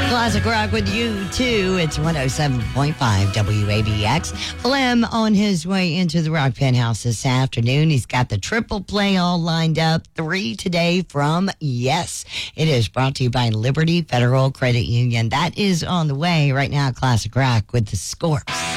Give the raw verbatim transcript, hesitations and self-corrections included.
Classic Rock with you, too. It's one oh seven point five W A B X. Flem on his way into the Rock Penthouse this afternoon. He's got the triple play all lined up. Three today from Yes. It is brought to you by Liberty Federal Credit Union. That is on the way right now. Classic Rock with the Scorps.